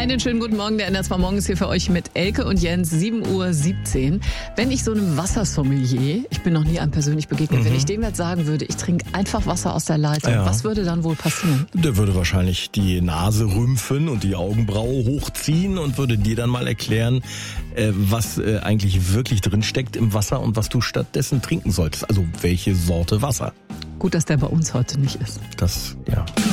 Einen schönen guten Morgen, der NDR 2 Morgen ist hier für euch mit Elke und Jens, 7:17 Uhr. Wenn ich so einem Wassersommelier, ich bin noch nie einem persönlich begegnet, wenn ich dem jetzt sagen würde, ich trinke einfach Wasser aus der Leitung, was würde dann wohl passieren? Der würde wahrscheinlich die Nase rümpfen und die Augenbraue hochziehen und würde dir dann mal erklären, was eigentlich wirklich drin steckt im Wasser und was du stattdessen trinken solltest. Also welche Sorte Wasser. Gut, dass der bei uns heute nicht ist. Das, ja.